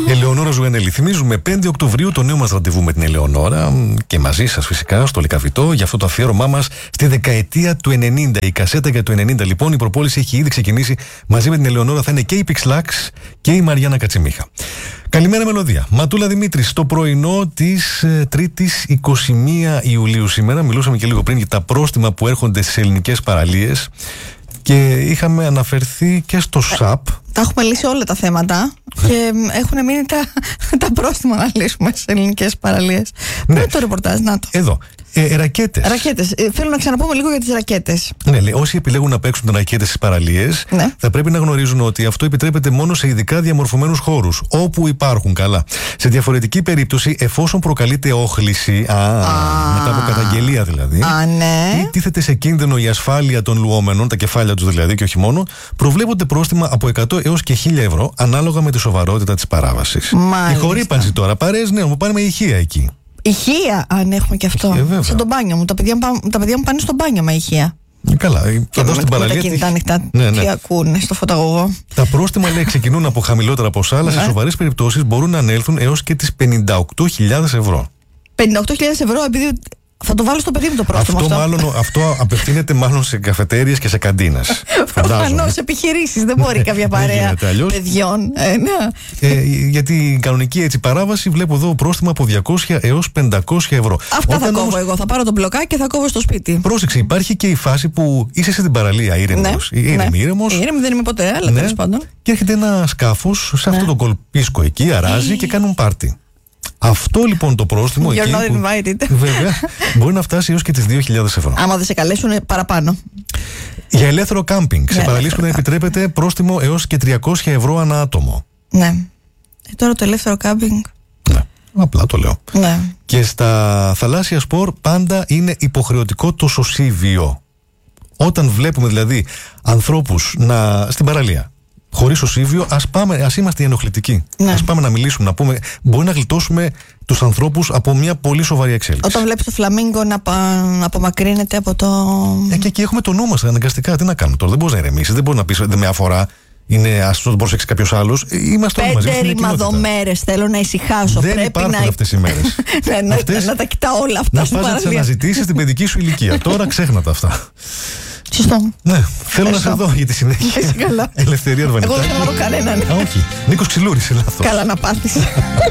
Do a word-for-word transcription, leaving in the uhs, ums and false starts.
Ελεονόρα Ζουενέλη. Θυμίζουμε πέντε Οκτωβρίου το νέο μας ραντεβού με την Ελεονόρα και μαζί σας φυσικά στο Λυκαβητό για αυτό το αφιέρωμά μας στη δεκαετία του ενενήντα. Η κασέτα για το ενενήντα λοιπόν, η προπόληση έχει ήδη ξεκινήσει. Μαζί με την Ελεονόρα θα είναι και η Pixlax και η Μαριάννα Κατσιμίχα. Καλημέρα μελωδία. Ματούλα Δημήτρη, στο πρωινό της ε, Τρίτης εικοστή πρώτη Ιουλίου σήμερα. Μιλούσαμε και λίγο πριν για τα πρόστιμα που έρχονται στις ελληνικές παραλίες και είχαμε αναφερθεί και στο ΣΑΠ. Τα έχουμε λύσει όλα τα θέματα και έχουν μείνει τα, τα πρόστιμα να λύσουμε στις ελληνικές παραλίες. Πού είναι το ρεπορτάζ, να το. Εδώ. Ε, ρακέτες. Ρακέτες. Ε, θέλω να ξαναπούμε λίγο για τις ρακέτες. Ναι, λέει, όσοι επιλέγουν να παίξουν ρακέτες στις παραλίες, ναι, θα πρέπει να γνωρίζουν ότι αυτό επιτρέπεται μόνο σε ειδικά διαμορφωμένους χώρους, όπου υπάρχουν, καλά. Σε διαφορετική περίπτωση, εφόσον προκαλείται όχληση, α, α, μετά από καταγγελία δηλαδή, α, ναι, ή τίθεται σε κίνδυνο η ασφάλεια των λουόμενων, τα κεφάλια τους δηλαδή και όχι μόνο, προβλέπονται πρόστιμα από εκατό έως και χίλια ευρώ, ανάλογα με τη σοβαρότητα της παράβασης. Η χορύπανση τώρα, παρέες, ναι, μου πάνε με ηχεία εκεί. Ηχεία, αν έχουμε και αυτό. Ηχεία, σαν το μπάνιο μου. Τα παιδιά, τα παιδιά μου πάνε στο μπάνιο με ηχεία. Καλά, και με, με τα κινητά ανοιχτά. Ναι, ναι. Τι ακούνε στο φωταγωγό. Τα πρόστιμα, λέει, ξεκινούν από χαμηλότερα ποσά, αλλά σε σοβαρές περιπτώσεις μπορούν να ανέλθουν έως και τις πενήντα οκτώ χιλιάδες ευρώ. πενήντα οκτώ χιλιάδες ευρώ, επειδή. Θα το βάλω στο παιδί μου το πρόστιμο αυτό. Αυτό, μάλλον, αυτό απευθύνεται μάλλον σε καφετέριες και σε καντίνες. Προφανώς, επιχειρήσεις. Δεν μπορεί κάποια παρέα παιδιών. Ε, ναι. ε, γιατί η κανονική έτσι παράβαση, βλέπω εδώ πρόστιμα από διακόσια έως πεντακόσια ευρώ. Αυτά Όταν θα κόβω όμως... εγώ. Θα πάρω το μπλοκάκι και θα κόβω στο σπίτι. Πρόσεξε, υπάρχει και η φάση που είσαι στην παραλία ήρεμος. Ναι, ήρεμη, ναι. ήρεμος. Ήρεμη δεν είμαι ποτέ, αλλά ναι, τέλος πάντων. Και έρχεται ένα σκάφος σε ναι, αυτό το κολπίσκο εκεί, αράζει και κάνουν πάρτι. Αυτό λοιπόν το πρόστιμο You're εκεί not που, invited. βέβαια, μπορεί να φτάσει έως και τις δύο χιλιάδες ευρώ. Άμα δεν σε καλέσουν παραπάνω. Για ελεύθερο κάμπινγκ, σε παραλίες που δεν επιτρέπεται, πρόστιμο έως και τριακόσια ευρώ ανά άτομο. Ναι. Ε, τώρα το ελεύθερο κάμπινγκ. Ναι, απλά το λέω. Ναι. Και στα θαλάσσια σπορ πάντα είναι υποχρεωτικό το σωσίβιο. Όταν βλέπουμε δηλαδή ανθρώπους να, στην παραλία χωρίς σωσίβιο, ας, πάμε, ας είμαστε ενοχλητικοί. Ναι. Ας πάμε να μιλήσουμε, να πούμε. Μπορεί να γλιτώσουμε τους ανθρώπους από μια πολύ σοβαρή εξέλιξη. Όταν βλέπεις το φλαμίγκο να, πα, να απομακρύνεται από το. Ε, και εκεί έχουμε το νου μας αναγκαστικά. Τι να κάνουμε τώρα, δεν μπορείς να ηρεμήσεις, δεν μπορείς να πεις δεν με αφορά. Είναι, ας το προσέξει κάποιος άλλος. Είμαστε όλοι μαζί. Πέντε ρημαδομέρες θέλω να ησυχάσω. Δεν Πρέπει υπάρχουν να... αυτές οι μέρες. να, αυτές... να τα κοιτάω όλα αυτά. Να πας να τις αναζητήσεις στην παιδική σου ηλικία. Τώρα ξέχνα τα αυτά. Σωστό. Ναι, θέλω να σε δω για τη συνέχεια. Καλά. Ελευθερία Αρβανιτάκη. Εγώ δεν θα βρω κανέναν. Α, όχι. Νίκος Ξυλούρης, λάθος. Καλά να πάθεις.